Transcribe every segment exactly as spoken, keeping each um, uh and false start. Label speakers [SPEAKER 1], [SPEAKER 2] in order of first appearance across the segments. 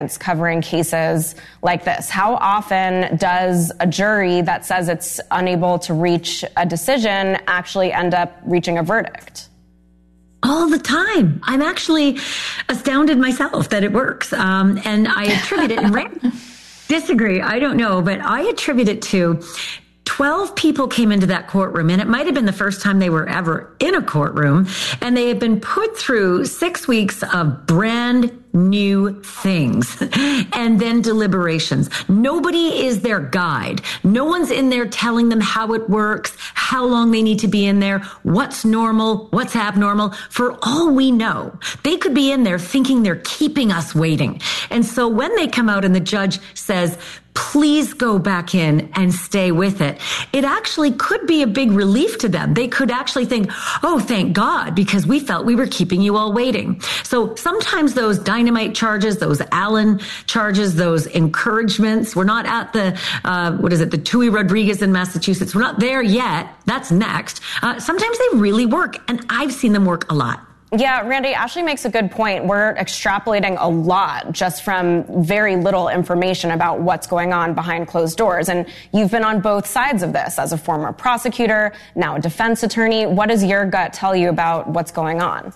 [SPEAKER 1] covering cases like this. How often does a jury that says it's unable to reach a decision actually end up reaching a verdict?
[SPEAKER 2] All the time. I'm actually astounded myself that it works. Um, and I attribute it, and Randy disagree, I don't know, but I attribute it to twelve people came into that courtroom, and it might have been the first time they were ever in a courtroom, and they had been put through six weeks of brand new things and then deliberations. Nobody is their guide. No one's in there telling them how it works, how long they need to be in there, what's normal, what's abnormal. For all we know, they could be in there thinking they're keeping us waiting. And so when they come out and the judge says, please go back in and stay with it, it actually could be a big relief to them. They could actually think, oh, thank God, because we felt we were keeping you all waiting. So sometimes those dynamite charges, those Allen charges, those encouragements, we're not at the, uh, what is it, the Tui Rodriguez in Massachusetts. We're not there yet. That's next. Uh, sometimes they really work, and I've seen them work a lot.
[SPEAKER 1] Yeah, Randy, Ashley makes a good point. We're extrapolating a lot just from very little information about what's going on behind closed doors. And you've been on both sides of this as a former prosecutor, now a defense attorney. What does your gut tell you about what's going on?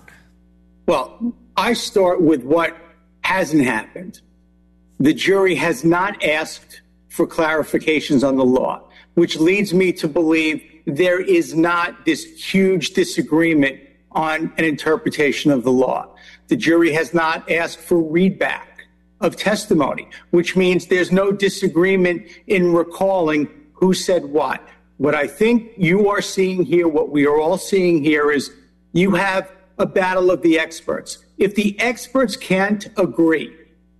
[SPEAKER 3] Well, I start with what hasn't happened. The jury has not asked for clarifications on the law, which leads me to believe there is not this huge disagreement on an interpretation of the law. The jury has not asked for readback of testimony, which means there's no disagreement in recalling who said what. What I think you are seeing here, what we are all seeing here, is you have a battle of the experts. If the experts can't agree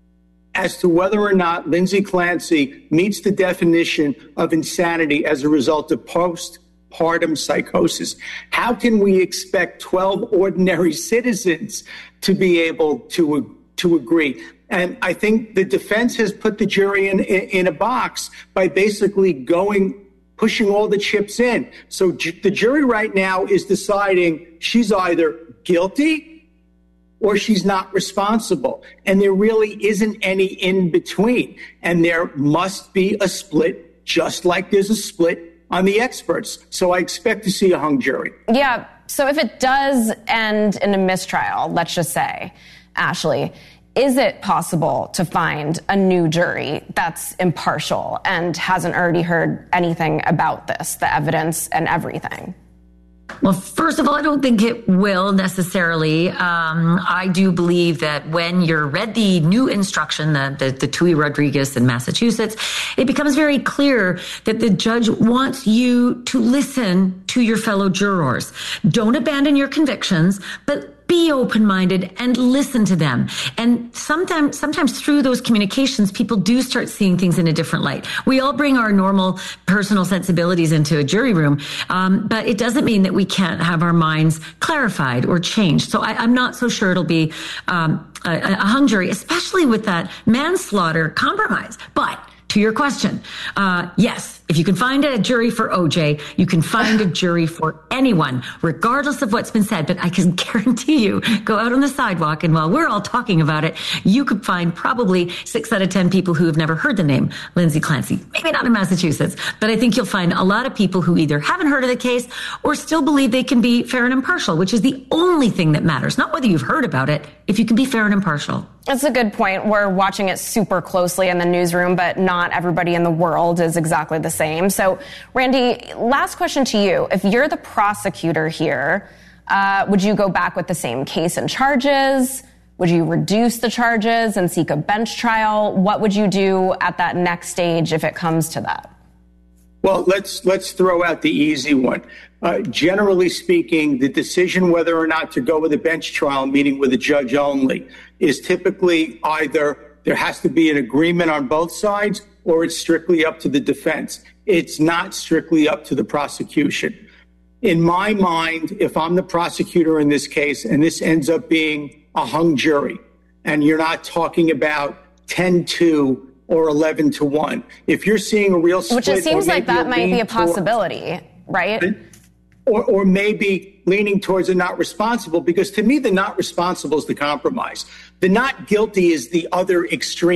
[SPEAKER 3] as to whether or not Lindsay Clancy meets the definition of insanity as a result of post postpartum psychosis, how can we expect twelve ordinary citizens to be able to to agree? And I think the defense has put the jury in in a box by basically going pushing all the chips in. So ju- the jury right now is deciding she's either guilty or she's not responsible, and there really isn't any in between. And there must be a split, just like there's a split on the experts. So I expect to see a hung jury.
[SPEAKER 1] Yeah. So if it does end in a mistrial, let's just say, Ashley, is it possible to find a new jury that's impartial and hasn't already heard anything about this, the evidence and everything?
[SPEAKER 2] Well, first of all, I don't think it will necessarily. Um, I do believe that when you're read the new instruction, the, the, the Tui Rodriguez in Massachusetts, it becomes very clear that the judge wants you to listen to your fellow jurors. Don't abandon your convictions, but be open-minded and listen to them. And sometimes, sometimes through those communications, people do start seeing things in a different light. We all bring our normal personal sensibilities into a jury room, um, but it doesn't mean that we can't have our minds clarified or changed. So I, I'm not so sure it'll be um, a, a hung jury, especially with that manslaughter compromise. But to your question, uh, yes, if you can find a jury for O J, you can find a jury for anyone, regardless of what's been said. But I can guarantee you, go out on the sidewalk, and while we're all talking about it, you could find probably six out of ten people who have never heard the name Lindsay Clancy. Maybe not in Massachusetts, but I think you'll find a lot of people who either haven't heard of the case or still believe they can be fair and impartial, which is the only thing that matters. Not whether you've heard about it, if you can be fair and impartial.
[SPEAKER 1] That's a good point. We're watching it super closely in the newsroom, but not everybody in the world is exactly the same. So, Randy, last question to you. If you're the prosecutor here, uh, would you go back with the same case and charges? Would you reduce the charges and seek a bench trial? What would you do at that next stage if it comes to that?
[SPEAKER 3] Well, let's let's throw out the easy one. Uh, generally speaking, the decision whether or not to go with a bench trial, meeting with a judge only, is typically either there has to be an agreement on both sides or it's strictly up to the defense. It's not strictly up to the prosecution. In my mind, if I'm the prosecutor in this case and this ends up being a hung jury and you're not talking about ten two or eleven to one. If you're seeing a real split,
[SPEAKER 1] which it seems like that might be a possibility, right?
[SPEAKER 3] Or, or maybe leaning towards a not responsible, because to me, the not responsible is the compromise. The not guilty is the other extreme.